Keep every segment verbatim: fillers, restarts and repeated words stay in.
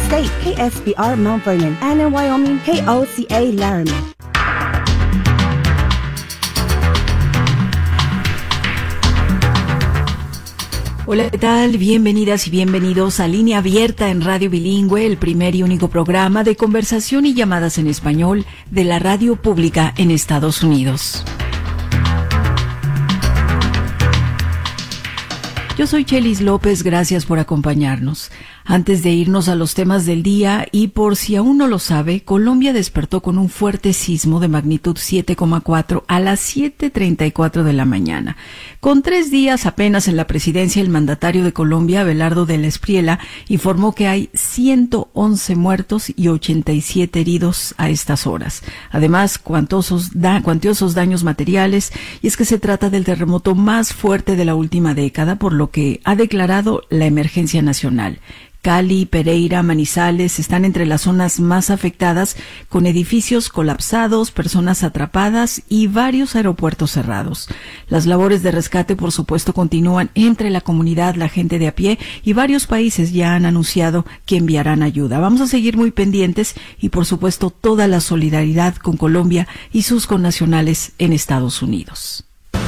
State, K S B R Mount Vernon, and in Wyoming, K O C A Laramie. Hola, ¿qué tal? Bienvenidas y bienvenidos a Línea Abierta en Radio Bilingüe, el primer y único programa de conversación y llamadas en español de la radio pública en Estados Unidos. Yo soy Chelis López, gracias por acompañarnos. Antes de irnos a los temas del día, y por si aún no lo sabe, Colombia despertó con un fuerte sismo de magnitud siete coma cuatro a las siete treinta y cuatro de la mañana. Con tres días apenas en la presidencia, el mandatario de Colombia, Abelardo del Espriella, informó que hay ciento once muertos y ochenta y siete heridos a estas horas. Además, cuantiosos, da, cuantiosos daños materiales, y es que se trata del terremoto más fuerte de la última década, por lo que ha declarado la emergencia nacional. Cali, Pereira, Manizales están entre las zonas más afectadas, con edificios colapsados, personas atrapadas y varios aeropuertos cerrados. Las labores de rescate, por supuesto, continúan entre la comunidad, la gente de a pie, y varios países ya han anunciado que enviarán ayuda. Vamos a seguir muy pendientes y, por supuesto, toda la solidaridad con Colombia y sus connacionales en Estados Unidos.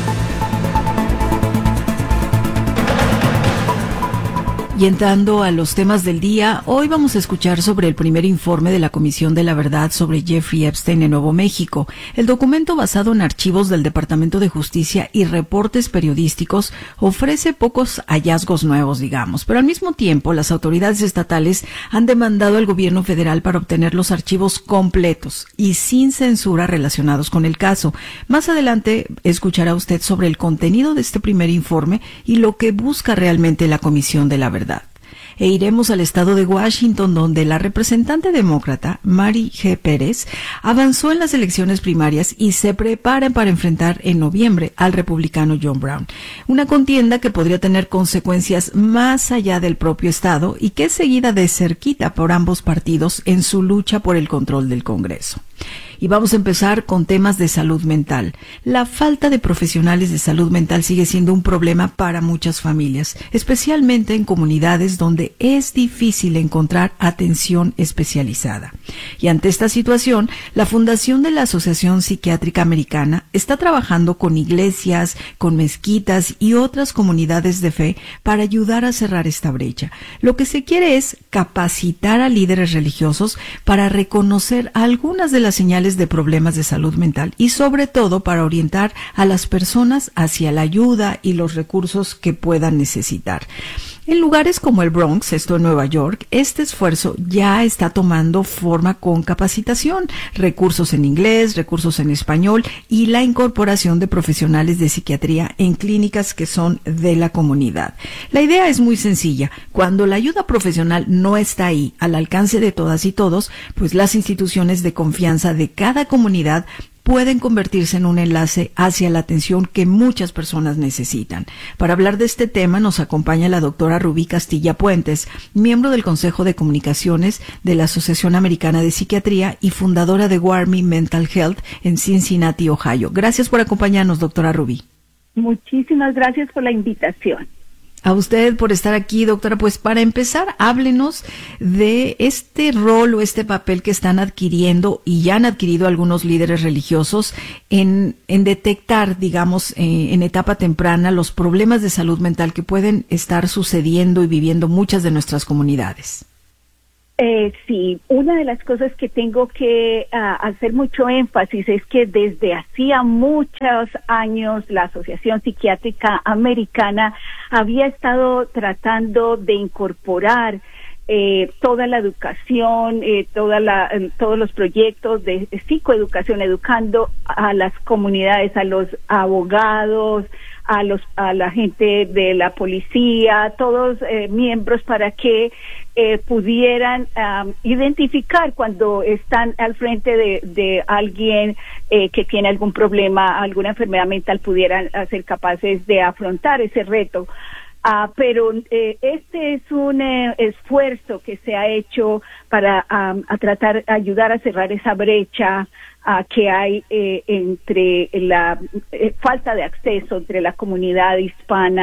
Y entrando a los temas del día, hoy vamos a escuchar sobre el primer informe de la Comisión de la Verdad sobre Jeffrey Epstein en Nuevo México. El documento, basado en archivos del Departamento de Justicia y reportes periodísticos, ofrece pocos hallazgos nuevos, digamos, pero al mismo tiempo las autoridades estatales han demandado al gobierno federal para obtener los archivos completos y sin censura relacionados con el caso. Más adelante escuchará usted sobre el contenido de este primer informe y lo que busca realmente la Comisión de la Verdad. E iremos al estado de Washington, donde la representante demócrata Mary G. Pérez avanzó en las elecciones primarias y se prepara para enfrentar en noviembre al republicano John Brown. Una contienda que podría tener consecuencias más allá del propio estado y que es seguida de cerquita por ambos partidos en su lucha por el control del Congreso. Y vamos a empezar con temas de salud mental. La falta de profesionales de salud mental sigue siendo un problema para muchas familias, especialmente en comunidades donde es difícil encontrar atención especializada. Y ante esta situación, la Fundación de la Asociación Psiquiátrica Americana está trabajando con iglesias, con mezquitas y otras comunidades de fe para ayudar a cerrar esta brecha. Lo que se quiere es capacitar a líderes religiosos para reconocer algunas de las señales de problemas de salud mental y sobre todo para orientar a las personas hacia la ayuda y los recursos que puedan necesitar. En lugares como el Bronx, esto en Nueva York, este esfuerzo ya está tomando forma con capacitación, recursos en inglés, recursos en español y la incorporación de profesionales de psiquiatría en clínicas que son de la comunidad. La idea es muy sencilla. Cuando la ayuda profesional no está ahí, al alcance de todas y todos, pues las instituciones de confianza de cada comunidad pueden convertirse en un enlace hacia la atención que muchas personas necesitan. Para hablar de este tema nos acompaña la doctora Rubí Castilla Puentes, miembro del Consejo de Comunicaciones de la Asociación Americana de Psiquiatría y fundadora de Warmy Mental Health en Cincinnati, Ohio. Gracias por acompañarnos, doctora Rubí. Muchísimas gracias por la invitación. A usted por estar aquí, doctora. Pues para empezar, háblenos de este rol o este papel que están adquiriendo y ya han adquirido algunos líderes religiosos en, en detectar, digamos, eh, en etapa temprana los problemas de salud mental que pueden estar sucediendo y viviendo muchas de nuestras comunidades. Eh, sí, una de las cosas que tengo que uh, hacer mucho énfasis es que desde hacía muchos años la Asociación Psiquiátrica Americana había estado tratando de incorporar eh, toda la educación, eh, toda la, eh, todos los proyectos de psicoeducación, educando a las comunidades, a los abogados, a los a la gente de la policía, todos eh, miembros para que eh, pudieran um, identificar cuando están al frente de, de alguien eh, que tiene algún problema, alguna enfermedad mental, pudieran ser capaces de afrontar ese reto. Uh, pero eh, este es un eh, esfuerzo que se ha hecho para um, a tratar ayudar a cerrar esa brecha uh, que hay eh, entre la eh, falta de acceso entre la comunidad hispana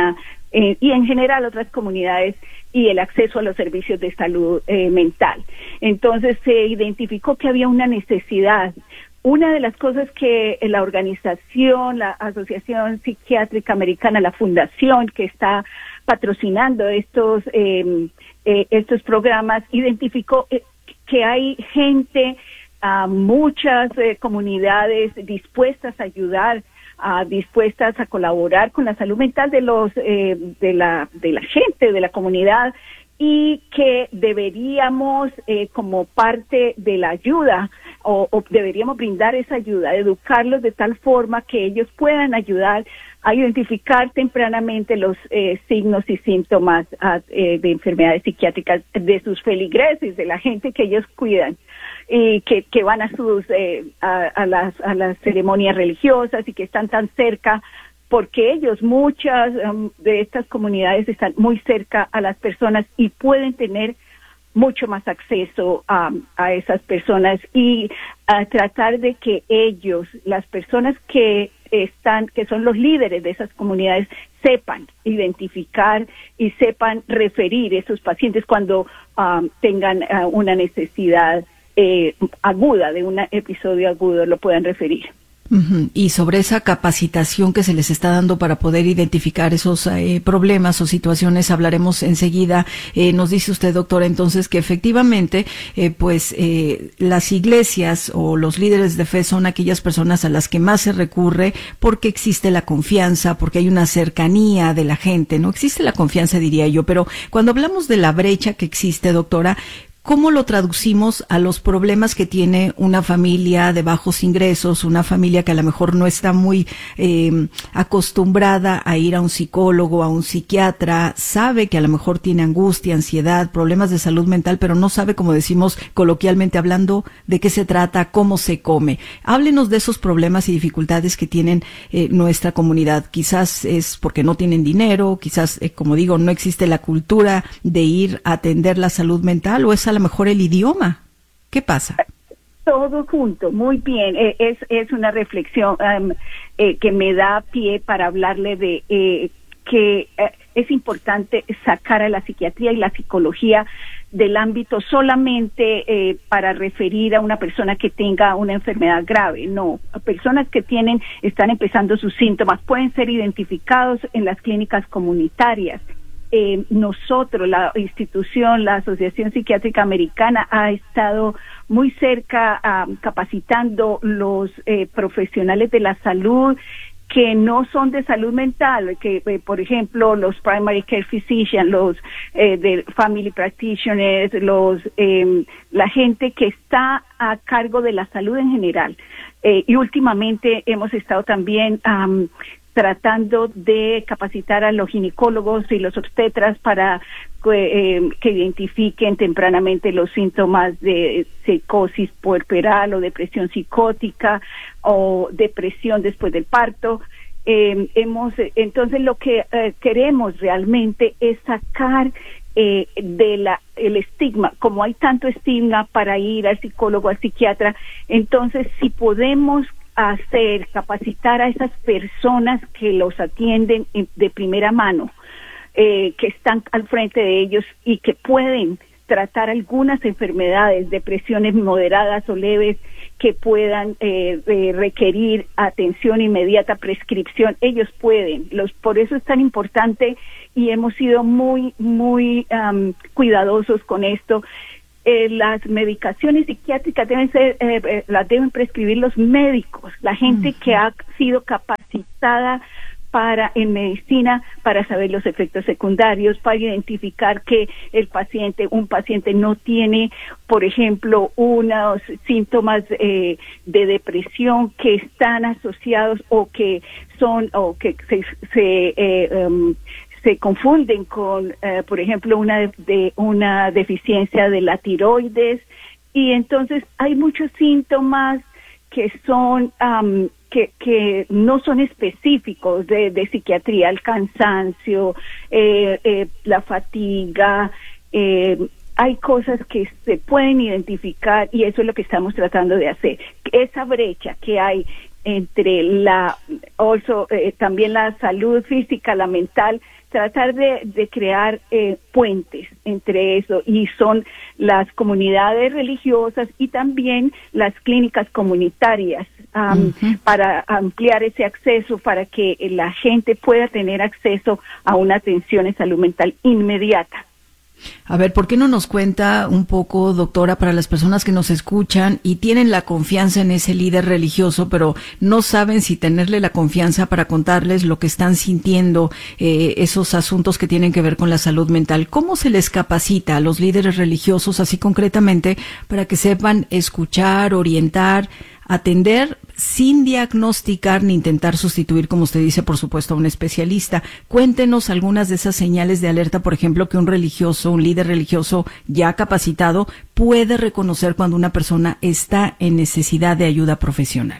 eh, y en general otras comunidades y el acceso a los servicios de salud eh, mental. Entonces se identificó que había una necesidad. Una de las cosas que la organización, la Asociación Psiquiátrica Americana, la fundación que está patrocinando estos eh, eh, estos programas, identificó eh, que hay gente, uh, muchas eh, comunidades dispuestas a ayudar, uh, dispuestas a colaborar con la salud mental de los eh, de la de la gente, de la comunidad, y que deberíamos, eh, como parte de la ayuda, o, o deberíamos brindar esa ayuda, educarlos de tal forma que ellos puedan ayudar a identificar tempranamente los eh, signos y síntomas uh, eh, de enfermedades psiquiátricas de sus feligreses, de la gente que ellos cuidan y que, que van a sus eh, a, a las a las ceremonias religiosas y que están tan cerca, porque ellos, muchas um, de estas comunidades están muy cerca a las personas y pueden tener mucho más acceso a, a esas personas, y a tratar de que ellos, las personas que están, que son los líderes de esas comunidades, sepan identificar y sepan referir esos pacientes cuando um, tengan uh, una necesidad eh, aguda, de un episodio agudo, lo puedan referir. Uh-huh. Y sobre esa capacitación que se les está dando para poder identificar esos eh, problemas o situaciones hablaremos enseguida. Eh, nos dice usted, doctora, entonces que efectivamente eh, pues eh, las iglesias o los líderes de fe son aquellas personas a las que más se recurre porque existe la confianza, porque hay una cercanía de la gente, no existe la confianza, diría yo, pero cuando hablamos de la brecha que existe, doctora, ¿cómo lo traducimos a los problemas que tiene una familia de bajos ingresos, una familia que a lo mejor no está muy eh, acostumbrada a ir a un psicólogo, a un psiquiatra, sabe que a lo mejor tiene angustia, ansiedad, problemas de salud mental, pero no sabe, como decimos coloquialmente hablando, de qué se trata, cómo se come? Háblenos de esos problemas y dificultades que tienen eh, nuestra comunidad. Quizás es porque no tienen dinero, quizás, eh, como digo, no existe la cultura de ir a atender la salud mental, o es a lo mejor el idioma. ¿Qué pasa? Todo junto, muy bien. Eh, es es una reflexión um, eh, que me da pie para hablarle de eh, que eh, es importante sacar a la psiquiatría y la psicología del ámbito solamente eh, para referir a una persona que tenga una enfermedad grave. No, personas que tienen, están empezando sus síntomas, pueden ser identificados en las clínicas comunitarias. Eh, nosotros, la institución, la Asociación Psiquiátrica Americana, ha estado muy cerca um, capacitando los eh, profesionales de la salud que no son de salud mental, que eh, por ejemplo los primary care physicians, los eh, de family practitioners, los eh, la gente que está a cargo de la salud en general. Eh, y últimamente hemos estado también um, tratando de capacitar a los ginecólogos y los obstetras para eh, que identifiquen tempranamente los síntomas de psicosis puerperal o depresión psicótica o depresión después del parto. Eh, hemos entonces lo que eh, queremos realmente es sacar eh, de la el estigma, como hay tanto estigma para ir al psicólogo, al psiquiatra. Entonces, si podemos hacer, capacitar a esas personas que los atienden de primera mano, eh, que están al frente de ellos y que pueden tratar algunas enfermedades, depresiones moderadas o leves, que puedan eh, eh, requerir atención inmediata, prescripción, ellos pueden. Los, por eso es tan importante y hemos sido muy, muy um, cuidadosos con esto. Eh, las medicaciones psiquiátricas deben ser, eh, eh, las deben prescribir los médicos, la gente uh-huh. que ha sido capacitada para en medicina para saber los efectos secundarios, para identificar que el paciente, un paciente no tiene, por ejemplo, unos síntomas eh, de depresión que están asociados o que son o que se, se eh, um, se confunden con, eh, por ejemplo, una de, de una deficiencia de la tiroides, y entonces hay muchos síntomas que son um, que que no son específicos de, de psiquiatría, el cansancio, eh, eh, la fatiga. Eh, hay cosas que se pueden identificar y eso es lo que estamos tratando de hacer. Esa brecha que hay entre la also, eh, también la salud física, la mental, tratar de, de crear eh, puentes entre eso, y son las comunidades religiosas y también las clínicas comunitarias um, uh-huh. para ampliar ese acceso, para que la gente pueda tener acceso a una atención en salud mental inmediata. A ver, ¿por qué no nos cuenta un poco, doctora, para las personas que nos escuchan y tienen la confianza en ese líder religioso, pero no saben si tenerle la confianza para contarles lo que están sintiendo, eh, esos asuntos que tienen que ver con la salud mental? ¿Cómo se les capacita a los líderes religiosos, así concretamente, para que sepan escuchar, orientar, atender sin diagnosticar ni intentar sustituir, como usted dice, por supuesto, a un especialista? Cuéntenos algunas de esas señales de alerta, por ejemplo, que un religioso, un líder religioso ya capacitado puede reconocer cuando una persona está en necesidad de ayuda profesional.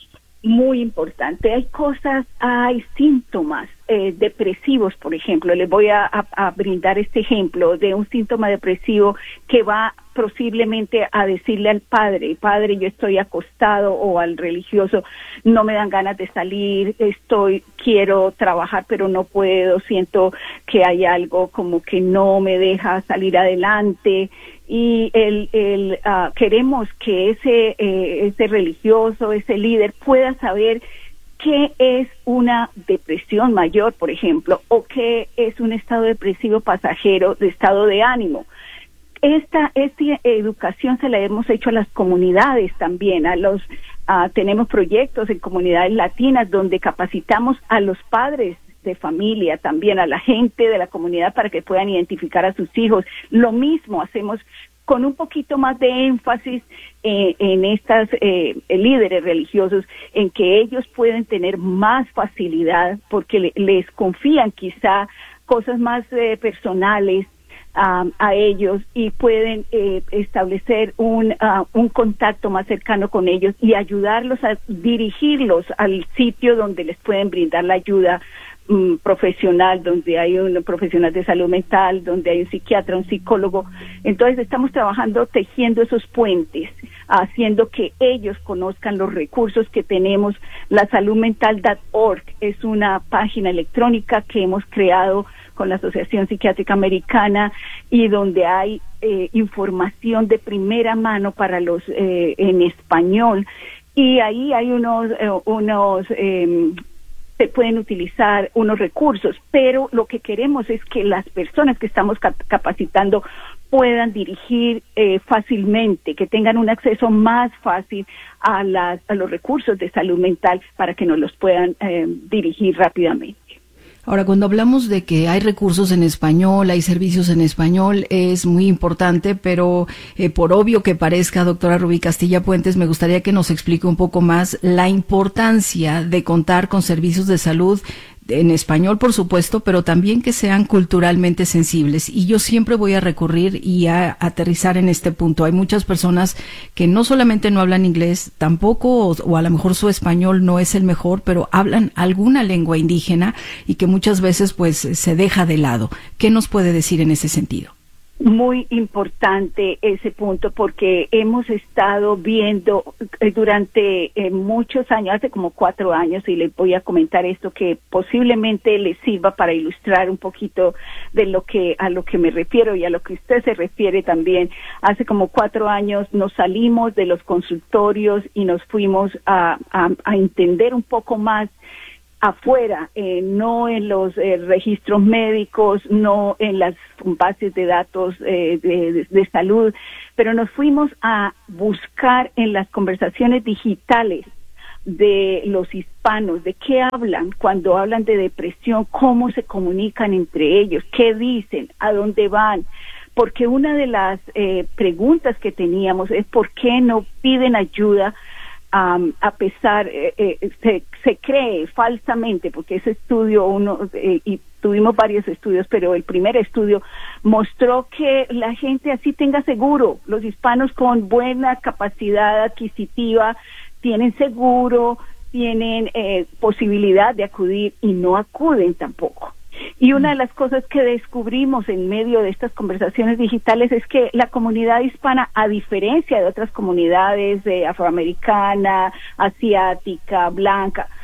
Muy importante. Hay cosas, hay síntomas eh, depresivos, por ejemplo. Les voy a, a, a brindar este ejemplo de un síntoma depresivo que va posiblemente a decirle al padre, padre, yo estoy acostado, o al religioso, no me dan ganas de salir, estoy, quiero trabajar pero no puedo, siento que hay algo como que no me deja salir adelante. Y el, el, uh, queremos que ese, eh, ese religioso, ese líder pueda saber qué es una depresión mayor, por ejemplo, o qué es un estado depresivo pasajero de estado de ánimo. Esta, esta educación se la hemos hecho a las comunidades también, a los, uh, tenemos proyectos en comunidades latinas donde capacitamos a los padres de familia, también a la gente de la comunidad, para que puedan identificar a sus hijos. Lo mismo hacemos con un poquito más de énfasis eh, en estas eh, líderes religiosos, en que ellos pueden tener más facilidad porque le, les confían quizá cosas más eh, personales um, a ellos, y pueden eh, establecer un, uh, un contacto más cercano con ellos y ayudarlos a dirigirlos al sitio donde les pueden brindar la ayuda profesional, donde hay un profesional de salud mental, donde hay un psiquiatra, un psicólogo. Entonces estamos trabajando tejiendo esos puentes, haciendo que ellos conozcan los recursos que tenemos. La salud mental punto org es una página electrónica que hemos creado con la Asociación Psiquiátrica Americana, y donde hay eh, información de primera mano para los eh, en español, y ahí hay unos eh, unos eh, se pueden utilizar unos recursos, pero lo que queremos es que las personas que estamos cap- capacitando puedan dirigir eh, fácilmente, que tengan un acceso más fácil a, las, a los recursos de salud mental, para que nos los puedan eh, dirigir rápidamente. Ahora, cuando hablamos de que hay recursos en español, hay servicios en español, es muy importante, pero eh, por obvio que parezca, doctora Rubí Castilla Puentes, me gustaría que nos explique un poco más la importancia de contar con servicios de salud en español, por supuesto, pero también que sean culturalmente sensibles. Y yo siempre voy a recurrir y a aterrizar en este punto. Hay muchas personas que no solamente no hablan inglés, tampoco, o, o a lo mejor su español no es el mejor, pero hablan alguna lengua indígena, y que muchas veces pues se deja de lado. ¿Qué nos puede decir en ese sentido? Muy importante ese punto, porque hemos estado viendo eh, durante eh, muchos años, hace como cuatro años, y les voy a comentar esto que posiblemente les sirva para ilustrar un poquito de lo que a lo que me refiero y a lo que usted se refiere también. Hace como cuatro años nos salimos de los consultorios y nos fuimos a, a, a entender un poco más afuera, eh, no en los eh, registros médicos, no en las bases de datos eh, de, de, de salud, pero nos fuimos a buscar en las conversaciones digitales de los hispanos, de qué hablan cuando hablan de depresión, cómo se comunican entre ellos, qué dicen, a dónde van. Porque una de las eh, preguntas que teníamos es por qué no piden ayuda. Um, a pesar, eh, eh, se, se cree falsamente, porque ese estudio, uno eh, y tuvimos varios estudios, pero el primer estudio mostró que la gente así tenga seguro, los hispanos con buena capacidad adquisitiva tienen seguro, tienen eh, posibilidad de acudir, y no acuden tampoco. Y una de las cosas que descubrimos en medio de estas conversaciones digitales es que la comunidad hispana, a diferencia de otras comunidades eh, afroamericana, asiática, blanca,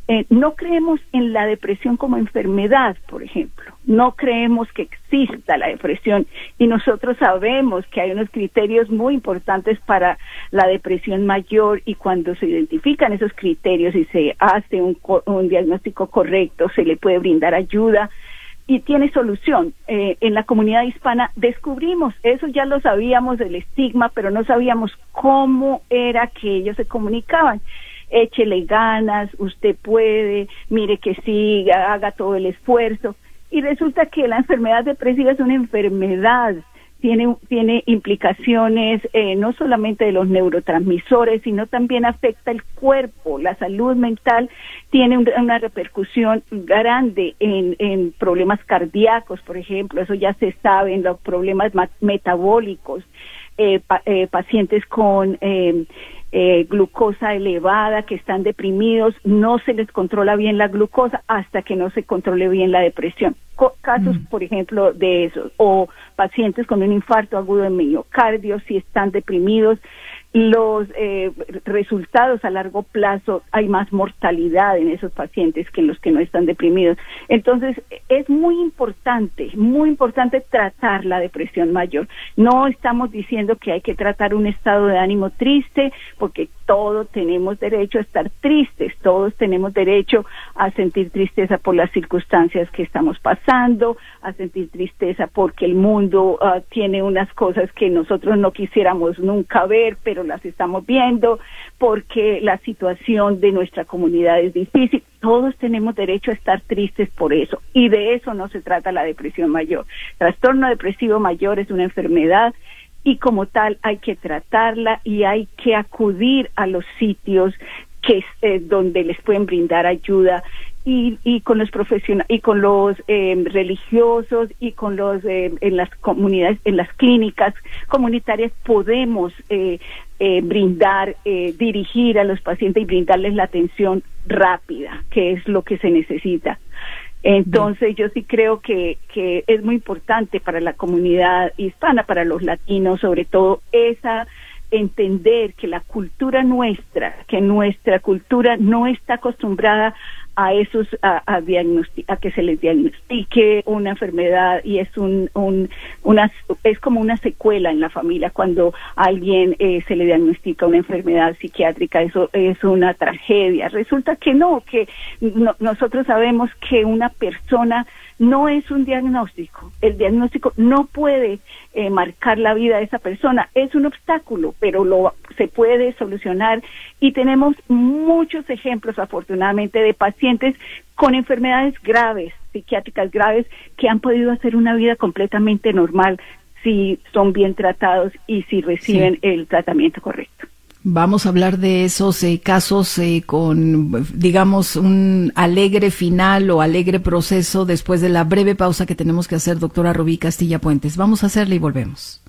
Eh, no creemos en la depresión como enfermedad, por ejemplo. No creemos que exista la depresión y nosotros sabemos que hay unos criterios muy importantes para la depresión mayor y cuando se identifican esos criterios y se hace un, un diagnóstico correcto, se le puede brindar ayuda y tiene solución. Eh, en la comunidad hispana descubrimos, eso ya lo sabíamos del estigma, pero no sabíamos cómo era que ellos se comunicaban. Échele ganas, usted puede, mire que siga, haga todo el esfuerzo. Y resulta que la enfermedad depresiva es una enfermedad, tiene, tiene implicaciones eh, no solamente de los neurotransmisores, sino también afecta el cuerpo. La salud mental tiene un, una repercusión grande en, en problemas cardíacos, por ejemplo, eso ya se sabe, en los problemas metabólicos, eh, pa, eh, pacientes con... Eh, Eh, glucosa elevada, que están deprimidos, no se les controla bien la glucosa hasta que no se controle bien la depresión. Co- casos, mm. por ejemplo, de eso, o pacientes con un infarto agudo de miocardio, si están deprimidos, los eh, resultados a largo plazo, hay más mortalidad en esos pacientes que en los que no están deprimidos. Entonces, es muy importante, muy importante tratar la depresión mayor. No estamos diciendo que hay que tratar un estado de ánimo triste, porque todos tenemos derecho a estar tristes, todos tenemos derecho a sentir tristeza por las circunstancias que estamos pasando, a sentir tristeza porque el mundo uh, tiene unas cosas que nosotros no quisiéramos nunca ver, pero las estamos viendo, porque la situación de nuestra comunidad es difícil. Todos tenemos derecho a estar tristes por eso, y de eso no se trata la depresión mayor. Trastorno depresivo mayor es una enfermedad y como tal hay que tratarla y hay que acudir a los sitios que eh, donde les pueden brindar ayuda y, y con los profesionales y con los eh, religiosos y con los eh, en las comunidades, en las clínicas comunitarias podemos eh, eh, brindar, eh, dirigir a los pacientes y brindarles la atención rápida, que es lo que se necesita. Entonces yo sí creo que, que es muy importante para la comunidad hispana, para los latinos sobre todo, esa entender que la cultura nuestra, que nuestra cultura no está acostumbrada a esos a, a, diagnosti- a que se les diagnostique una enfermedad y es un, un una es como una secuela en la familia cuando a alguien eh, se le diagnostica una enfermedad psiquiátrica. Eso es una tragedia. Resulta que no, que no, nosotros sabemos que una persona no es un diagnóstico. El diagnóstico no puede eh, marcar la vida de esa persona. Es un obstáculo, pero lo se puede solucionar y tenemos muchos ejemplos, afortunadamente, de pacientes con enfermedades graves, psiquiátricas graves, que han podido hacer una vida completamente normal si son bien tratados y si reciben sí. el tratamiento correcto. Vamos a hablar de esos eh, casos eh, con, digamos, un alegre final o alegre proceso después de la breve pausa que tenemos que hacer, doctora Rubí Castilla Puentes. Vamos a hacerla y volvemos.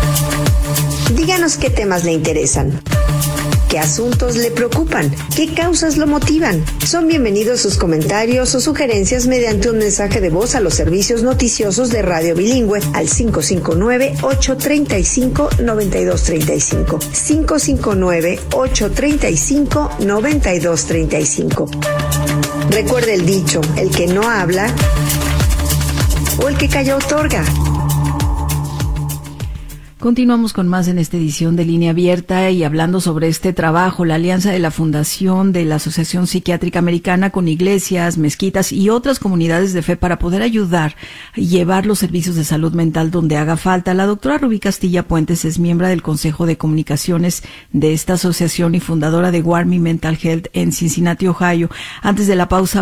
Díganos qué temas le interesan, qué asuntos le preocupan, qué causas lo motivan. Son bienvenidos sus comentarios o sugerencias mediante un mensaje de voz a los servicios noticiosos de Radio Bilingüe al cinco cinco nueve, ocho tres cinco, nueve dos tres cinco. cinco cinco nueve, ocho tres cinco, nueve dos tres cinco. Recuerde el dicho, el que no habla o el que calla otorga. Continuamos con más en esta edición de Línea Abierta y hablando sobre este trabajo, la alianza de la Fundación de la Asociación Psiquiátrica Americana con iglesias, mezquitas y otras comunidades de fe para poder ayudar y llevar los servicios de salud mental donde haga falta. La doctora Rubí Castilla Puentes es miembro del Consejo de Comunicaciones de esta asociación y fundadora de Warmi Mental Health en Cincinnati, Ohio. Antes de la pausa